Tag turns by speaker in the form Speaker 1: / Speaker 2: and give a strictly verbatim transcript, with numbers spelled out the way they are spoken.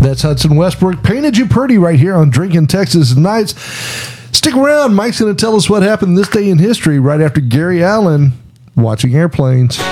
Speaker 1: That's Hudson Westbrook. Painted You Pretty right here on Drinking Texas Nights. Stick around. Mike's going to tell us what happened this day in history right after Gary Allen watching airplanes.